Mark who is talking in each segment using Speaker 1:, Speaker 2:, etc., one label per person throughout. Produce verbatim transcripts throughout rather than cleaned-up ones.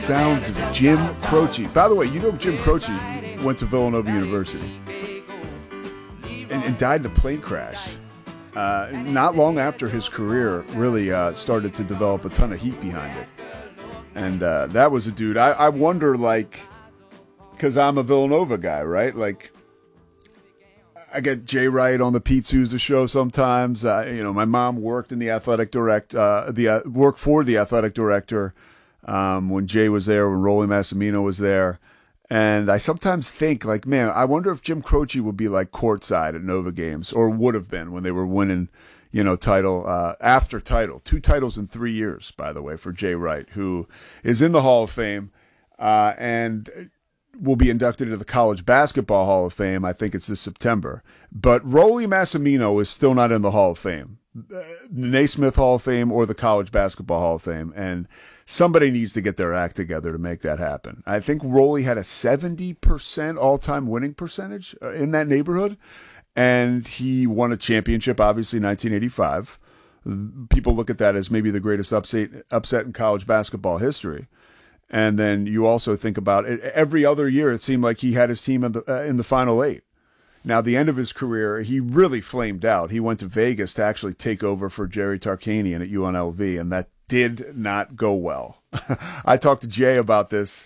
Speaker 1: sounds of Jim Croce. By the way, you know Jim Croce went to Villanova University and, and died in a plane crash. Uh, not long after his career really uh, started to develop a ton of heat behind it. And uh, that was a dude. I, I wonder, like, because I'm a Villanova guy, right? Like, I get Jay Wright on the Pete Souza show sometimes. Uh, you know, my mom worked in the athletic direct, uh, the uh, worked for the athletic director um, when Jay was there, when Rolly Massimino was there. And I sometimes think, like, man, I wonder if Jim Croce would be like courtside at Nova games, or would have been when they were winning, you know, title uh, after title. Two titles in three years, by the way, for Jay Wright, who is in the Hall of Fame uh, and will be inducted into the College Basketball Hall of Fame. I think it's this September. But Rolly Massimino is still not in the Hall of Fame, the Naismith Hall of Fame or the College Basketball Hall of Fame. And somebody needs to get their act together to make that happen. I think Rolly had a seventy percent all-time winning percentage in that neighborhood, and he won a championship, obviously, in nineteen eighty-five. People look at that as maybe the greatest upset, upset in college basketball history. And then you also think about it, every other year it seemed like he had his team in the, uh, in the Final Eight. Now, the end of his career, he really flamed out. He went to Vegas to actually take over for Jerry Tarkanian at U N L V, and that did not go well. I talked to Jay about this,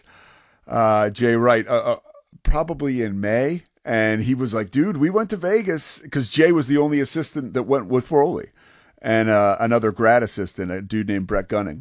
Speaker 1: uh, Jay Wright, uh, uh, probably in May, and he was like, dude, we went to Vegas, because Jay was the only assistant that went with Rolly, and uh, another grad assistant, a dude named Brett Gunning.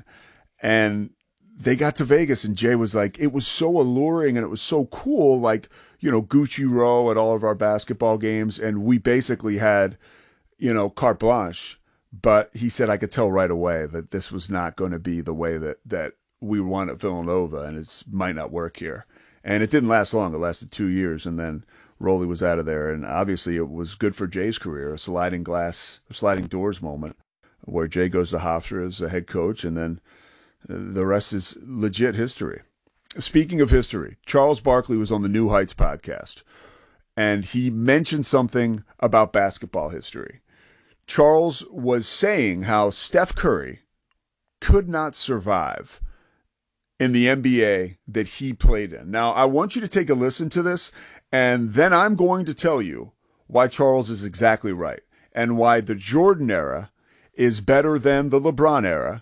Speaker 1: And they got to Vegas, and Jay was like, it was so alluring and it was so cool, like, you know, Gucci Row at all of our basketball games, and we basically had, you know, carte blanche. But he said, I could tell right away that this was not going to be the way that, that we won at Villanova, and it might not work here. And it didn't last long. It lasted two years, and then Rolly was out of there. And obviously it was good for Jay's career, a sliding glass, sliding doors moment, where Jay goes to Hofstra as a head coach, and then the rest is legit history. Speaking of history, Charles Barkley was on the New Heights podcast, and he mentioned something about basketball history. Charles was saying how Steph Curry could not survive in the N B A that he played in. Now, I want you to take a listen to this, and then I'm going to tell you why Charles is exactly right, and why the Jordan era is better than the LeBron era,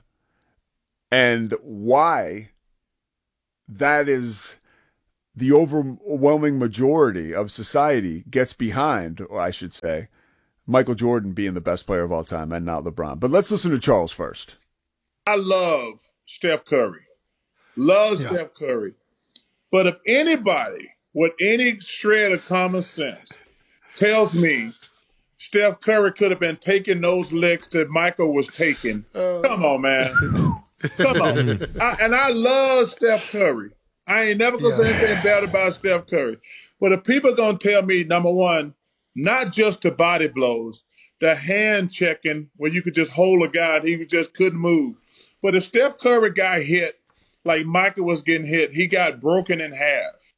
Speaker 1: and why that is the overwhelming majority of society gets behind, or I should say, Michael Jordan being the best player of all time and not LeBron. But let's listen to Charles first.
Speaker 2: I love Steph Curry. Love
Speaker 3: yeah.
Speaker 2: Steph Curry. But if anybody with any shred of common sense tells me Steph Curry could have been taking those licks that Michael was taking, uh, come on, man. Come on. I, and I love Steph Curry. I ain't never going to yeah. say anything bad about Steph Curry. But if people are going to tell me, number one, not just the body blows, the hand checking where you could just hold a guy and he just couldn't move. But if Steph Curry got hit like Michael was getting hit, he got broken in half.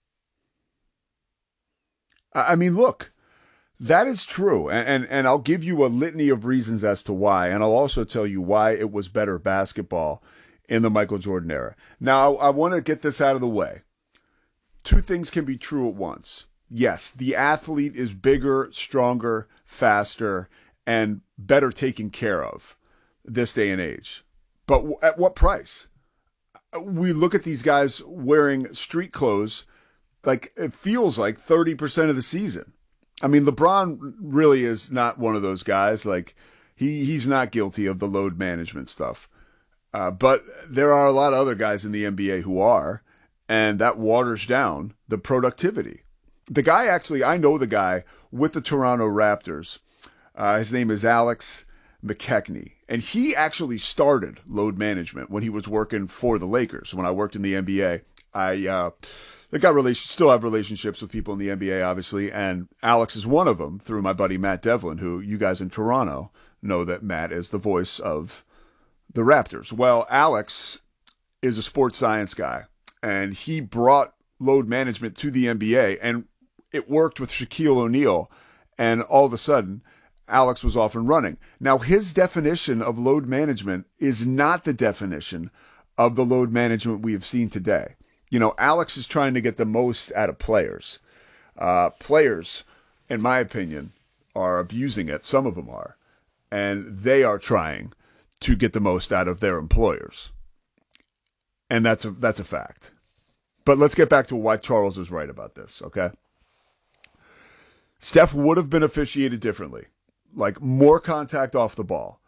Speaker 1: I mean, look, that is true. And, and, and I'll give you a litany of reasons as to why. And I'll also tell you why it was better basketball in the Michael Jordan era. Now, I, I want to get this out of the way. Two things can be true at once. Yes, the athlete is bigger, stronger, faster, and better taken care of this day and age. But w- at what price? We look at these guys wearing street clothes, like it feels like thirty percent of the season. I mean, LeBron really is not one of those guys. Like he, he's not guilty of the load management stuff. Uh, but there are a lot of other guys in the N B A who are, and that waters down the productivity. The guy actually, I know the guy with the Toronto Raptors. Uh, his name is Alex McKechnie, and he actually started load management when he was working for the Lakers. When I worked in the N B A, I uh, I got relation, still have relationships with people in the N B A, obviously, and Alex is one of them through my buddy Matt Devlin, who you guys in Toronto know that Matt is the voice of the Raptors. Well, Alex is a sports science guy, and he brought load management to the N B A, and it worked with Shaquille O'Neal, and all of a sudden, Alex was off and running. Now, his definition of load management is not the definition of the load management we have seen today. You know, Alex is trying to get the most out of players. Uh, players, in my opinion, are abusing it. Some of them are. And they are trying to get the most out of their employers. And that's a, that's a fact. But let's get back to why Charles is right about this, okay? Steph would have been officiated differently. Like more contact off the ball.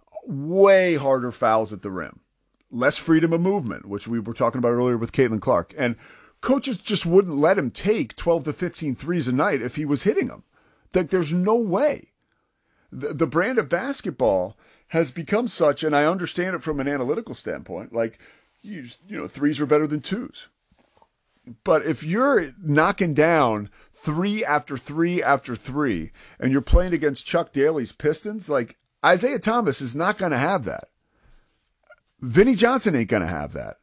Speaker 1: Way harder fouls at the rim. Less freedom of movement, which we were talking about earlier with Caitlin Clark. And coaches just wouldn't let him take twelve to fifteen threes a night if he was hitting them. Like, there's no way. The, the brand of basketball has become such, and I understand it from an analytical standpoint, like, you, you know, threes are better than twos. But if you're knocking down three after three after three, and you're playing against Chuck Daly's Pistons, like, Isaiah Thomas is not going to have that. Vinnie Johnson ain't going to have that.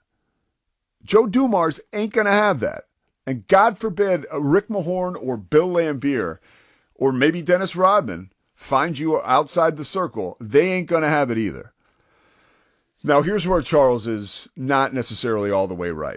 Speaker 1: Joe Dumars ain't going to have that. And God forbid Rick Mahorn or Bill Laimbeer or maybe Dennis Rodman find you outside the circle. They ain't going to have it either. Now, here's where Charles is not necessarily all the way right.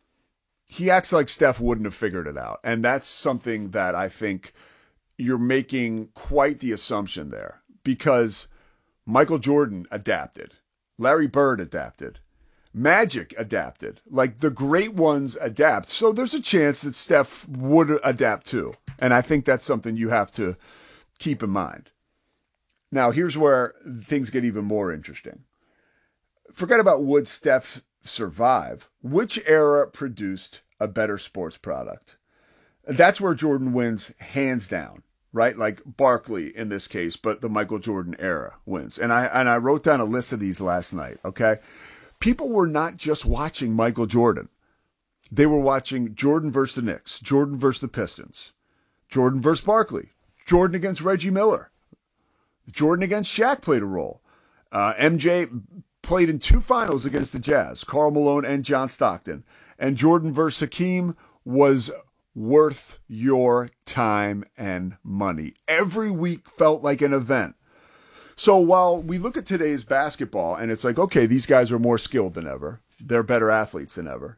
Speaker 1: He acts like Steph wouldn't have figured it out. And that's something that I think you're making quite the assumption there. Because Michael Jordan adapted. Larry Bird adapted. Magic adapted. Like, the great ones adapt. So there's a chance that Steph would adapt too. And I think that's something you have to keep in mind. Now, here's where things get even more interesting. Forget about would Steph survive. Which era produced a better sports product? That's where Jordan wins hands down. Right? Like Barkley in this case, but the Michael Jordan era wins. And I and I wrote down a list of these last night, okay? People were not just watching Michael Jordan. They were watching Jordan versus the Knicks, Jordan versus the Pistons, Jordan versus Barkley, Jordan against Reggie Miller, Jordan against Shaq played a role. Uh, M J played in two finals against the Jazz, Karl Malone and John Stockton. And Jordan versus Hakeem was worth your time and money. Every week felt like an event. So while we look at today's basketball and it's like, okay, these guys are more skilled than ever. They're better athletes than ever.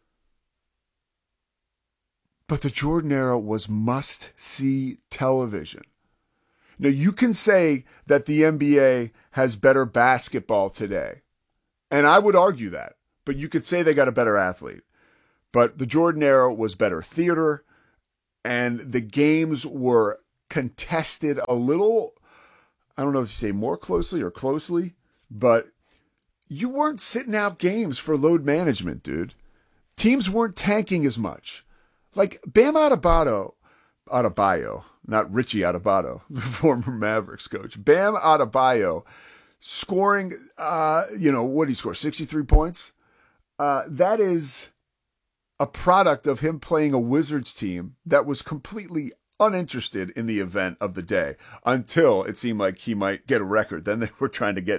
Speaker 1: But the Jordan era was must-see television. Now, you can say that the N B A has better basketball today. And I would argue that. But you could say they got a better athlete. But the Jordan era was better theater, and the games were contested a little, I don't know if you say more closely or closely, but you weren't sitting out games for load management, dude. Teams weren't tanking as much. Like Bam Adebayo, Adebayo, not Richie Adebayo, the former Mavericks coach. Bam Adebayo scoring, uh, you know, what did he score, sixty-three points? Uh, that is a product of him playing a Wizards team that was completely uninterested in the event of the day until it seemed like he might get a record. Then they were trying to get